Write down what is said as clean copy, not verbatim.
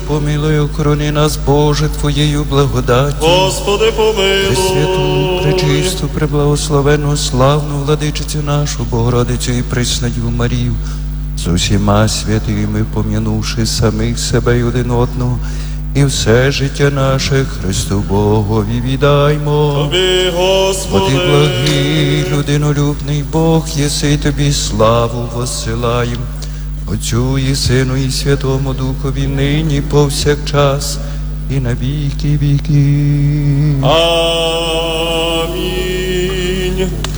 помилуй, охорони нас, Боже, Твоєю благодаттю. Господи, помилуй. Пресвяту, пречисту, преблагословенну, славну владичицю нашу, Богородицю і Преснодіву Марію, з усіма святими, пом'янувши самих себе й один одного, і все життя наше Христу Богові віддаймо. Тобі, Господи, Бо Ти благий, людинолюбний Бог, єси, Тобі славу воссилаєм, Отцю і Сину і Святому Духові, нині повсякчас і на віки віків. амінь.